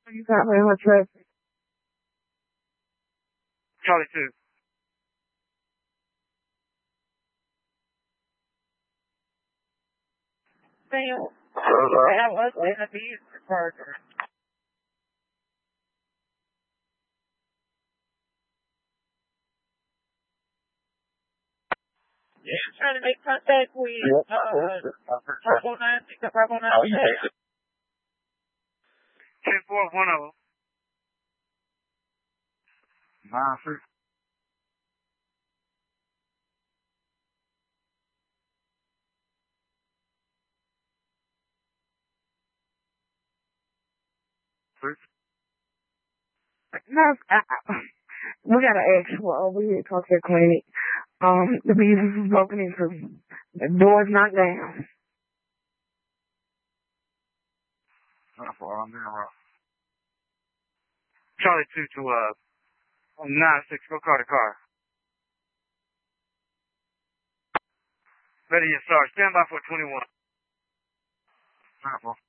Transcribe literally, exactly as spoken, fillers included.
You got me much traffic. Charlie two. Damn. That was in a beast burger. Yeah, trying to make contact with uh Purple Nine, the Purple Nine. Oh, yeah. ten four, one oh. Nine six. Six. No, I, I, we got an actual over here at Healthcare Clinic. Um, the business is broken into. The door's knocked down. Not far on there, right? Charlie two to uh nine six. Go car to car. Ready, yes, sir. Stand by for twenty one. Not far.